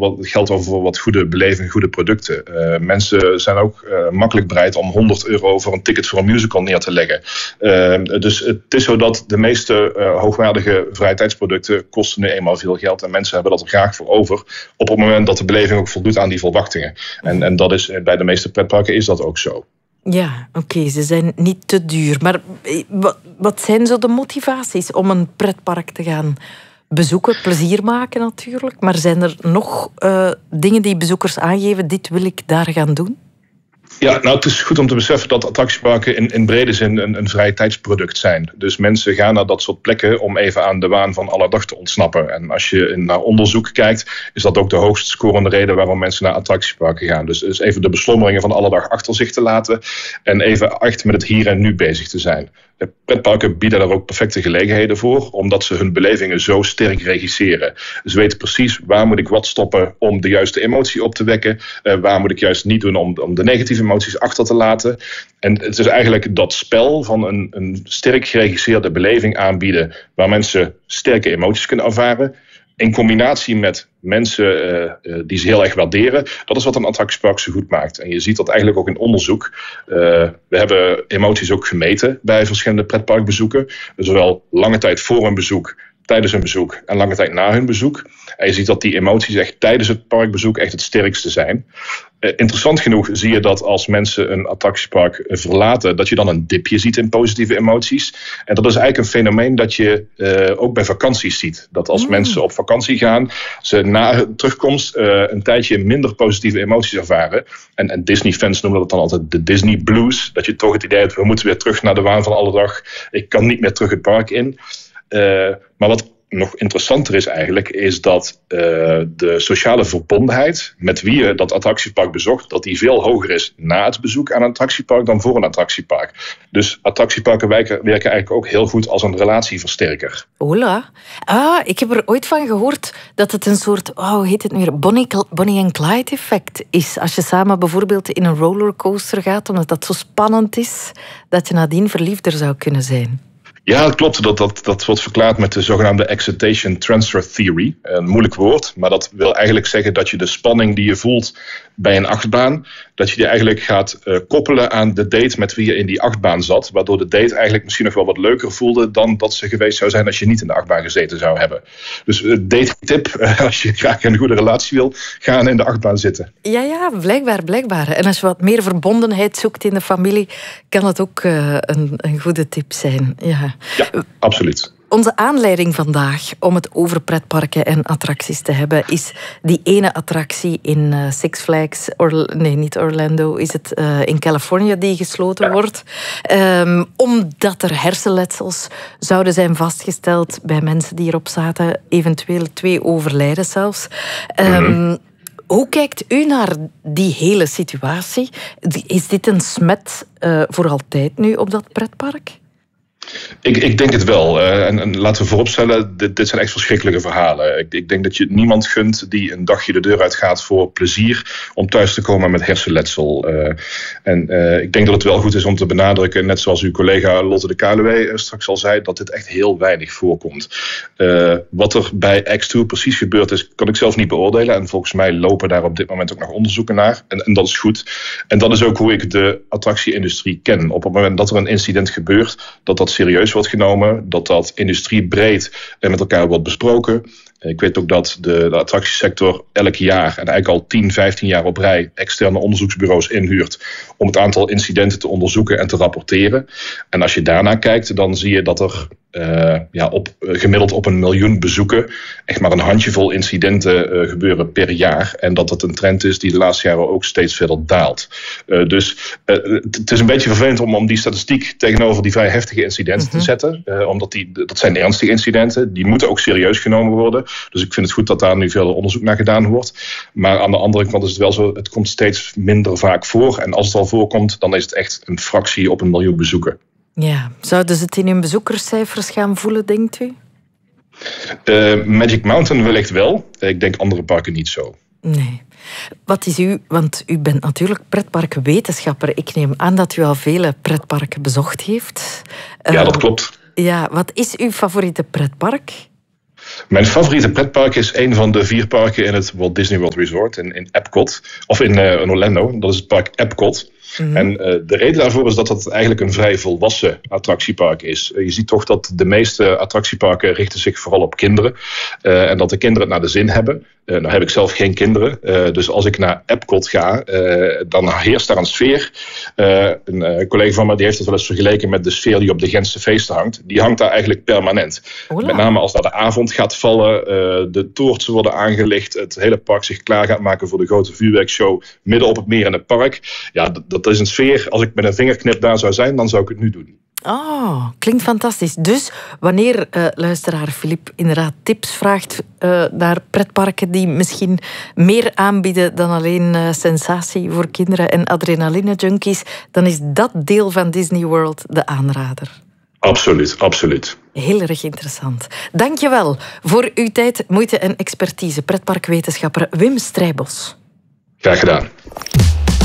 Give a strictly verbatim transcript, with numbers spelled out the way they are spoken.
wat, geldt over voor wat goede beleving, goede producten. Uh, mensen zijn ook uh, makkelijk bereid om honderd euro voor een ticket voor een musical neer te leggen. Uh, dus het is zo dat de meeste uh, hoogwaardige vrije tijdsproducten kosten nu eenmaal veel geld. En mensen hebben dat er graag voor over. Op het moment dat de beleving ook voldoet aan die verwachtingen. En, en dat is, bij de meeste pretparken is dat ook zo. Ja, oké, okay, ze zijn niet te duur. Maar wat, wat zijn zo de motivaties om een pretpark te gaan bezoeken? Plezier maken natuurlijk. Maar zijn er nog uh, dingen die bezoekers aangeven, dit wil ik daar gaan doen? Ja, nou het is goed om te beseffen dat attractieparken in, in brede zin een, een vrije tijdsproduct zijn. Dus mensen gaan naar dat soort plekken om even aan de waan van alle dag te ontsnappen. En als je naar onderzoek kijkt, is dat ook de hoogst scorende reden waarom mensen naar attractieparken gaan. Dus, dus even de beslommeringen van alle dag achter zich te laten en even echt met het hier en nu bezig te zijn. De pretparken bieden daar ook perfecte gelegenheden voor, omdat ze hun belevingen zo sterk regisseren. Ze weten precies waar moet ik wat stoppen om de juiste emotie op te wekken, uh, waar moet ik juist niet doen om, om de negatieve emoties achter te laten. En het is eigenlijk dat spel van een, een sterk geregisseerde beleving aanbieden, waar mensen sterke emoties kunnen ervaren, in combinatie met mensen uh, uh, die ze heel erg waarderen. Dat is wat een attractiepark zo goed maakt. En je ziet dat eigenlijk ook in onderzoek. Uh, we hebben emoties ook gemeten bij verschillende pretparkbezoeken. Zowel lange tijd voor een bezoek, tijdens een bezoek en lange tijd na hun bezoek. En je ziet dat die emoties echt tijdens het parkbezoek echt het sterkste zijn. Uh, interessant genoeg zie je dat als mensen een attractiepark uh, verlaten, dat je dan een dipje ziet in positieve emoties. En dat is eigenlijk een fenomeen dat je uh, ook bij vakanties ziet. Dat als mm. mensen op vakantie gaan, ze na hun terugkomst uh, een tijdje minder positieve emoties ervaren. En, en Disney-fans noemen dat dan altijd de Disney Blues. Dat je toch het idee hebt, we moeten weer terug naar de waan van alle dag. Ik kan niet meer terug het park in. Uh, maar wat nog interessanter is eigenlijk, is dat uh, de sociale verbondenheid met wie je dat attractiepark bezocht, dat die veel hoger is na het bezoek aan een attractiepark dan voor een attractiepark. Dus attractieparken werken, werken eigenlijk ook heel goed als een relatieversterker. Hola. Ah, ik heb er ooit van gehoord dat het een soort, oh, hoe heet het nu weer, Bonnie, Bonnie en Clyde effect is. Als je samen bijvoorbeeld in een rollercoaster gaat, omdat dat zo spannend is, dat je nadien verliefder zou kunnen zijn. Ja, dat klopt. Dat, dat, dat wordt verklaard met de zogenaamde Excitation Transfer Theory. Een moeilijk woord, maar dat wil eigenlijk zeggen dat je de spanning die je voelt bij een achtbaan, dat je die eigenlijk gaat uh, koppelen aan de date met wie je in die achtbaan zat. Waardoor de date eigenlijk misschien nog wel wat leuker voelde dan dat ze geweest zou zijn als je niet in de achtbaan gezeten zou hebben. Dus uh, date tip, uh, als je graag een goede relatie wil, ga in de achtbaan zitten. Ja, ja, blijkbaar, blijkbaar. En als je wat meer verbondenheid zoekt in de familie, kan het ook uh, een, een goede tip zijn. Ja. Ja, absoluut. Onze aanleiding vandaag om het over pretparken en attracties te hebben is die ene attractie in uh, Six Flags, Orla- nee, niet Orlando, is het uh, in Californië die gesloten ja. wordt. Um, omdat er hersenletsels zouden zijn vastgesteld bij mensen die erop zaten, eventueel twee overlijden zelfs. Um, mm-hmm. Hoe kijkt u naar die hele situatie? Is dit een smet uh, voor altijd nu op dat pretpark? Ik, ik denk het wel. Uh, en, en laten we vooropstellen, dit, dit zijn echt verschrikkelijke verhalen. Ik, ik denk dat je niemand gunt die een dagje de deur uitgaat voor plezier om thuis te komen met hersenletsel. Uh, en uh, ik denk dat het wel goed is om te benadrukken, net zoals uw collega Lotte de Kaluwe uh, straks al zei, dat dit echt heel weinig voorkomt. Uh, wat er bij X twee precies gebeurd is, kan ik zelf niet beoordelen. En volgens mij lopen daar op dit moment ook nog onderzoeken naar. En, en dat is goed. En dat is ook hoe ik de attractieindustrie ken. Op het moment dat er een incident gebeurt, dat dat serieus wordt genomen, dat dat industriebreed met elkaar wordt besproken. Ik weet ook dat de, de attractiesector elk jaar, en eigenlijk al tien, vijftien jaar op rij, externe onderzoeksbureaus inhuurt om het aantal incidenten te onderzoeken en te rapporteren. En als je daarna kijkt, dan zie je dat er uh, ja, op, uh, gemiddeld op een miljoen bezoeken echt maar een handjevol incidenten uh, gebeuren per jaar. En dat dat een trend is die de laatste jaren ook steeds verder daalt. Uh, dus uh, het is een beetje vervelend om, om die statistiek tegenover die vrij heftige incidenten mm-hmm. te zetten. Uh, omdat die, dat zijn ernstige incidenten. Die moeten ook serieus genomen worden. Dus ik vind het goed dat daar nu veel onderzoek naar gedaan wordt. Maar aan de andere kant is het wel zo, het komt steeds minder vaak voor. En als het al voorkomt, dan is het echt een fractie op een miljoen bezoeken. Ja, zouden ze het in hun bezoekerscijfers gaan voelen, denkt u? Uh, Magic Mountain wellicht wel. Ik denk andere parken niet zo. Nee. Wat is u, want u bent natuurlijk pretparkwetenschapper. Ik neem aan dat u al vele pretparken bezocht heeft. Ja, uh, dat klopt. Ja, wat is uw favoriete pretpark? Mijn favoriete pretpark is een van de vier parken in het Walt Disney World Resort in, in Epcot. Of in, uh, in Orlando. Dat is het park Epcot. Mm-hmm. En uh, de reden daarvoor is dat het eigenlijk een vrij volwassen attractiepark is. Uh, je ziet toch dat de meeste attractieparken richten zich vooral op kinderen. Uh, en dat de kinderen het naar de zin hebben. Uh, nou heb ik zelf geen kinderen. Uh, dus als ik naar Epcot ga, uh, dan heerst daar een sfeer. Uh, een uh, collega van me die heeft het wel eens vergeleken met de sfeer die op de Gentse feesten hangt. Die hangt daar eigenlijk permanent. Ola. Met name als daar de avond gaat vallen, uh, de toortsen worden aangelicht, het hele park zich klaar gaat maken voor de grote vuurwerkshow midden op het meer in het park. Ja, dat, dat is een sfeer. Als ik met een vingerknip daar zou zijn, dan zou ik het nu doen. Oh, klinkt fantastisch. Dus wanneer uh, luisteraar Filip inderdaad tips vraagt uh, naar pretparken die misschien meer aanbieden dan alleen uh, sensatie voor kinderen en adrenaline-junkies, dan is dat deel van Disney World de aanrader. Absoluut, absoluut. Heel erg interessant. Dank je wel voor uw tijd, moeite en expertise. Pretparkwetenschapper Wim Strijbos. Graag gedaan.